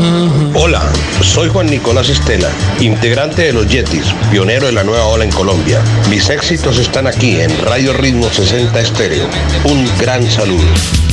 Hola, soy Juan Nicolás Estela, integrante de Los Yetis, pionero de la nueva ola en Colombia. Mis éxitos están aquí en Radio Ritmo 60 Estéreo. Un gran saludo.